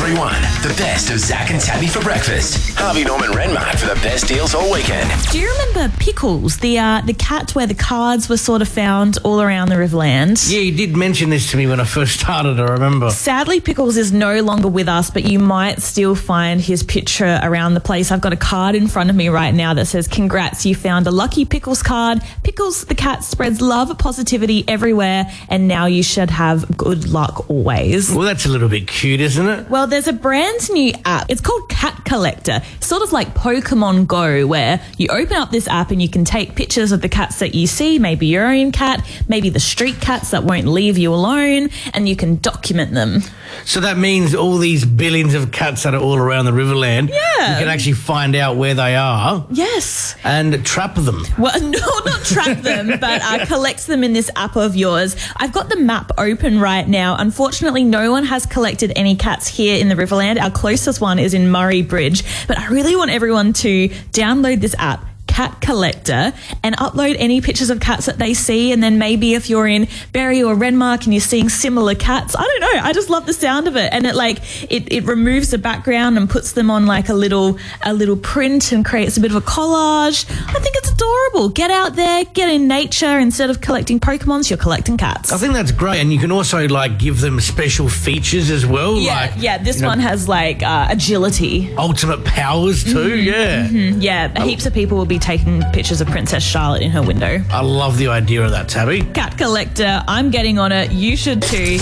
931. The best of Zach and Tabby for breakfast. Harvey Norman Renmark for the best deals all weekend. Do you remember Pickles, the cat where the cards were sort of found all around the Riverland? Yeah, you did mention this to me when I first started, I remember. Sadly, Pickles is no longer with us, but you might still find his picture around the place. I've got a card in front of me right now that says, "Congrats, you found a lucky Pickles card. Pickles the cat spreads love, positivity everywhere, and now you should have good luck always." Well, that's a little bit cute, isn't it? Well, there's a brand new app. It's called Cat Collector. Sort of like Pokemon Go, where you open up this app and you can take pictures of the cats that you see, maybe your own cat, maybe the street cats that won't leave you alone, and you can document them. So that means all these billions of cats that are all around the Riverland, Yeah. you can actually find out where they are Yes. and trap them. Well, no, not trap them, but collect them in this app of yours. I've got the map open right now. Unfortunately, no one has collected any cats here in the Riverland. Our closest one is in Murray Bridge, but I really want everyone to download this app, Cat Collector, and upload any pictures of cats that they see. And then maybe if you're in Berry or Renmark and you're seeing similar cats, I don't know, I just love the sound of it. And it removes the background and puts them on like a little print and creates a bit of a collage. I think it's adorable. Get out there, get in nature. Instead of collecting Pokemons, you're collecting cats. I think that's great. And you can also give them special features as well. This one has agility. Ultimate powers too, Yeah, heaps of people will be taking pictures of Princess Charlotte in her window. I love the idea of that, Tabby. Cat Collector, I'm getting on it. You should too.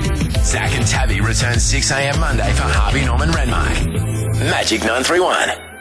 Zach and Tabby return 6 a.m. Monday for Harvey Norman Renmark. Magic 931.